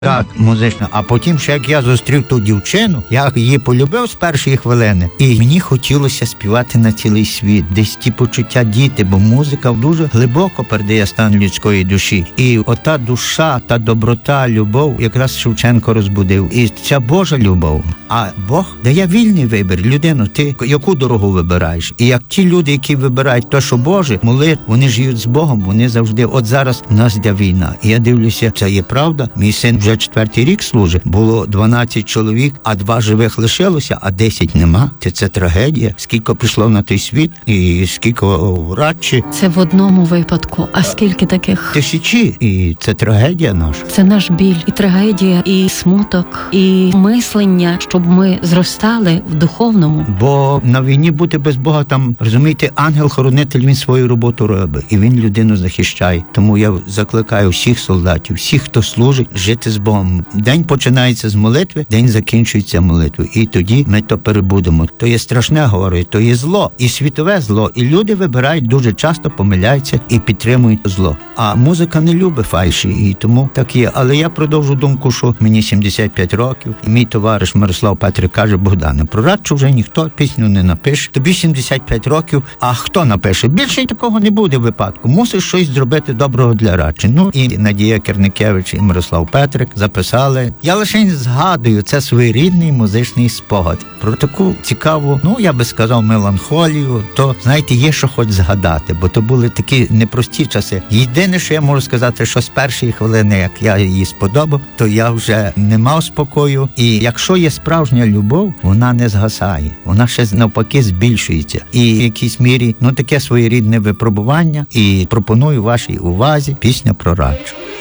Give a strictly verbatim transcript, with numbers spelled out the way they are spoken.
Так, музично. А потім, ще як я зустрів ту дівчину, я її полюбив з першої хвилини. І мені хотілося співати на цілий світ. Десь ті почуття діти, бо музика дуже глибоко передає стан людської душі. І ота душа, та доброта, любов, якраз Шевченко розбудив. І ця Божа любов. А Бог дає вільний вибір. Людину, ти яку дорогу вибираєш? І як ті люди, які вибирають те, що Боже, молит, вони живуть з Богом, вони завжди. От зараз у нас йде війна. І я дивлюся, це є правда. Мій син вже четвертий рік служить. Було дванадцять чоловік, а два живих лишилося, а десять нема. Це, це трагедія. Скільки пішло на той світ і скільки радчі. Це в одному випадку. А скільки таких? Тисячі. І це трагедія наша. Це наш біль, і трагедія, і смуток, і мислення, щоб ми зростали в духовному. Бо на війні бути без Бога, там, розумієте, ангел-хоронитель, він свою роботу робить. І він людину захищає. Тому я закликаю всіх солдатів, всіх, хто служить, жити з Богом. День починається з молитви, день закінчується молитвою. І тоді ми то перебудемо. То є страшне горе, то є зло, і світове зло. І люди вибирають, дуже часто помиляються і підтримують зло. А музика не любить фальші, і тому так є. Але я продовжу думку, що мені сімдесят п'ять років, і мій товариш Мирослав Петрик каже: Богдане, про радчу вже ніхто пісню не напише. Тобі сімдесят п'ять років, а хто напише? Більше такого не буде випадку. Мусиш щось зробити доброго для радчі. Ну і Надія Керникевич і Мирослав Петрик записали. Я лише згадую, це своєрідний музичний спогад. Про таку цікаву, ну я би сказав, меланхолію, то, знаєте, є що хоч згадати, бо то були такі непрості часи. Єдине, що я можу сказати, що з першої хвилини, як я її сподобав, то я вже не мав спокою. І якщо є справжня любов, вона не згасає. Вона ще навпаки збільшується. І в якійсь мірі, ну таке своєрідне випробування. І пропоную вашій увазі пісня про радчу.